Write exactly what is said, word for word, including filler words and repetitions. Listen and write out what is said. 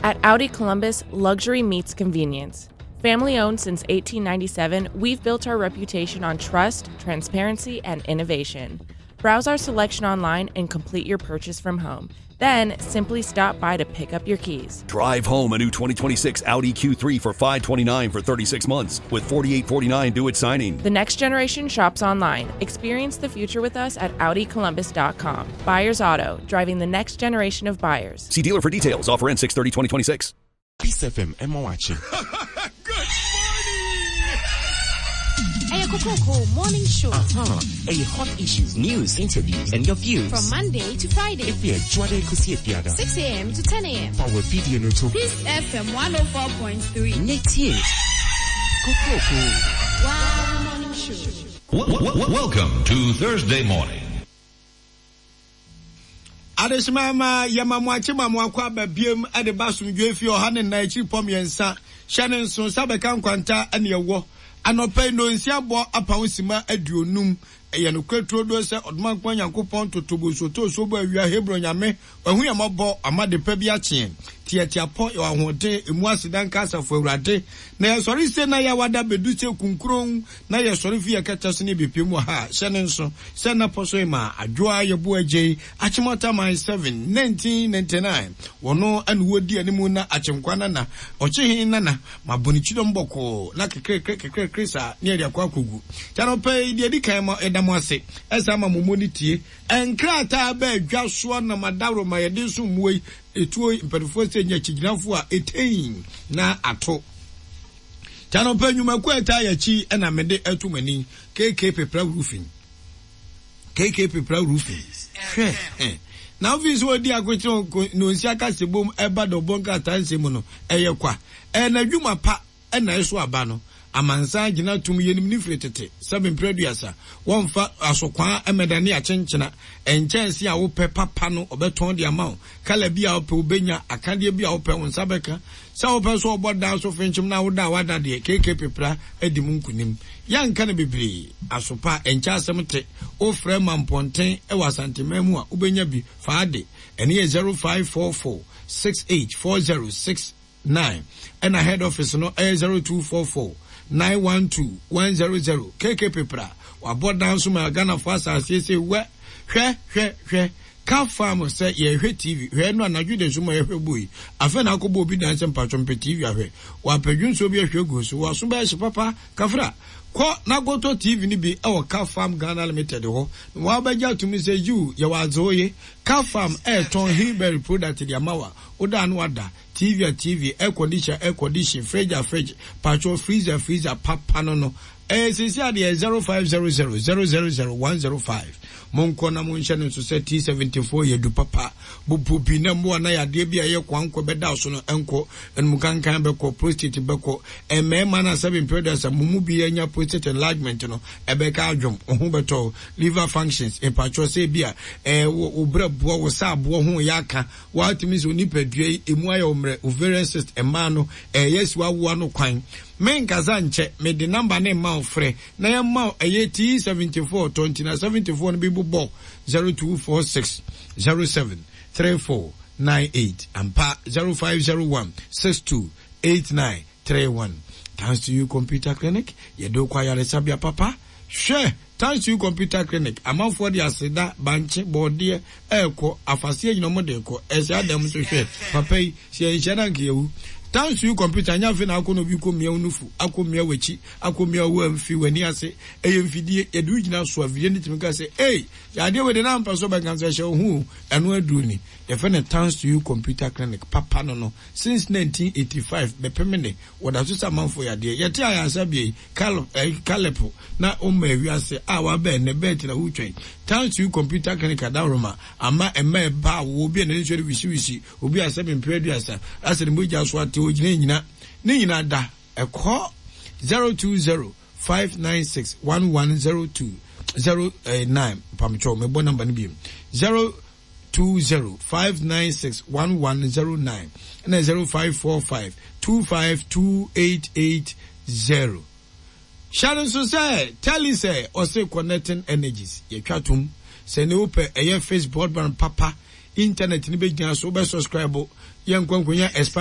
At Audi Columbus, luxury meets convenience. Family owned since eighteen ninety-seven, we've built our reputation on trust, transparency, and innovation. Browse our selection online and complete your purchase from home. Then simply stop by to pick up your keys. Drive home a new twenty twenty-six Audi Q three for five hundred twenty-nine dollars for thirty-six months with forty-eight forty-nine due at signing. The next generation shops online. Experience the future with us at Audi Columbus dot com. Buyers Auto, driving the next generation of buyers. See dealer for details. Offer ends six thirty twenty twenty-six. Peace F M, Emma watching. Good morning! A Coco morning show. Uh-huh. A hot issues, news, interviews, and your views. From Monday to Friday. If you're Jwade Kusietiada. six a.m. to ten a.m. Power video no to. Peace F M one oh four point three. Next year. Coco. Wow morning show. W- w- welcome to Thursday morning. Adesmama yamamwachi mamwakwa babiem ade basum dwefi ohane na echi pom yensa hyane nso sabeka nkwanta ane ewo anopai no nsia bo apawosima aduonum eye no kwetro do se odman kwa Nyankopon totoboso to so bo awia Hebron nyame wahu yamabo amade pa bi ache tiatia po yo ahode emu asidan kasa fo awurade na yesori se na ya wada beduche kunkron na yesori fi yakata ne bepemu ha hyane nso se na poso ma adwoa yebo agye achimota man seven nineteen ninety-nine wono anu wodi animu na achimkwana na ochehin na na mabonichido mboko na kekre kekre krisa ne ria kwa kogu chano pe de dikan ma edamo ase esa ma momonitie enkrata ba adwa so na madaro ma yede so muoi etuo imperfo se nya chiginafo a etein na ato chano pe nyuma kwa eta ya chi na mede atumani K K Pepra Roofing K K Pepra Roofing hwe na office wo di akocho no nsia ka sebom eba do bonka tansem no eye kwa e na dwuma pa e na eso aba no amansa gina tum yenim ni fretete seven producer wonfa asokwan emedane achenchena enchense a wo pe papa no obeton de amount kala bia wo pe obenya akade bia wo pe wonsa beka sa wo pe so oboda so finchim na wo da wada de K K Pepra edimu nkunim yanka na bebre asopa encha asemte o frɛ mamponten e wasantememu a obenya bi faade ene ye zero five four four six eight four zero six nine and a head office no e zero two four four nine one two one zero zero K K Pepra wa bodan so ma Ghana fast as say we hwe hwe hwe ka farm say ye hwe T V hwe no anadwu de so ma ye hwe boy afa na akobo obi dan se mpatwom pe T V ahwe wa padwun so bi hwe go so wa so ba hye papa kafra ko na goto T V ni bi e wo ka farm Ghana Limited ho wa ba ja to me say you ye wa zoye ka farm e ton Hilberry product di amawa oda no ada T V a T V air conditioner air conditioner fridge a fridge patcho freezer freezer papa no no eh sisi ade zero five zero zero zero zero zero one zero five monko na monhye no so T seventy-four ye du papa bubu bi na mo na ya de bia ye kwanko beda so no enko enmu kankan be ko prostate be ko emema na seven products mumu bi anya prostate enlargement no ebe ka adwom ohu beto liver functions e patcho se bia eh wo brabo wo sa abo ho yaka wa timi so ni padua emu aye omre ovarian cyst ema no eh yes wa wo no kwan men kazanche me the number name ma ofre na ya ma eye T seventy-four twenty na seventy-four no bibu bo zero two four six zero seven three four nine eight and pa zero five zero one six two eight nine three one. Thanks to you Computer Clinic ye do kwa yare sabia papa she thanks to you Computer Clinic amanfo de aseda banche bode eko afase nyino mode eko ese adam so hwe papa yi se nhana nkewu. Thanks to you computer nya fe na akono bi ko mia unufu akomia wachi akomia wo amfi wani ase eye mfidie edu gina so avie ni timi ka se eh ya de we de na mpa so ba kan so hye hu eno adu ni e fe na thanks to you Computer Clinic papa no no since nineteen eighty-five be pemene woda so samanfo ya de yete ayansa bi kalo eh kalepo na o ma wi ase a wa be ne bet na wutwen. Thanks to you Computer Clinic adaroma ama ema ba wo bi na nso wisi wisi obi asebe mpedu asa ase ne moja so ate ogina nyina ne nyina da ekọ zero two zero five nine six one one zero two zero nine pamcho me bo number ni bi zero two zero five nine six one one zero nine and zero five four five two five two eight eight zero. Sharon so say tell you say or say connecting energies ye twatum say ne ope eye Facebook broadband papa internet ni be gina so be subscribe yen kwankwanya